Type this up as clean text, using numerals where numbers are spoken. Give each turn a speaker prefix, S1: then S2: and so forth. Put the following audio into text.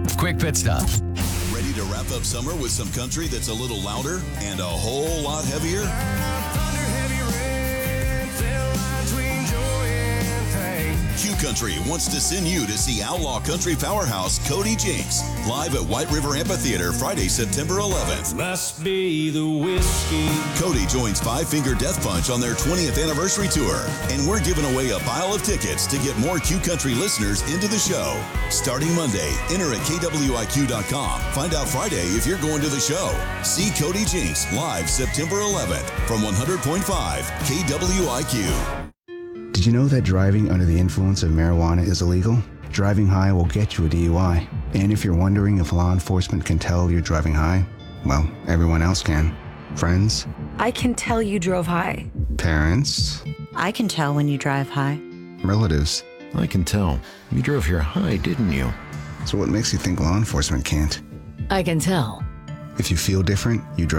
S1: Quick Pit Stop.
S2: Ready to wrap up summer with some country that's a little louder and a whole lot heavier? Q Country wants to send you to see outlaw country powerhouse Cody Jinks live at White River Amphitheater Friday, September 11th.
S3: Must be the whiskey.
S2: Cody joins Five Finger Death Punch on their 20th anniversary tour, and we're giving away a pile of tickets to get more Q Country listeners into the show. Starting Monday, enter at KWIQ.com. Find out Friday if you're going to the show. See Cody Jinks live September 11th from 100.5 KWIQ.
S4: Did you know that driving under the influence of marijuana is illegal? Driving high will get you a DUI. And if you're wondering if law enforcement can tell you're driving high, well, everyone else can. Friends?
S5: I can tell you drove high.
S4: Parents?
S6: I can tell when you drive high.
S4: Relatives?
S7: I can tell. You drove here high, didn't you?
S4: So what makes you think law enforcement can't?
S5: I can tell.
S4: If you feel different, you drive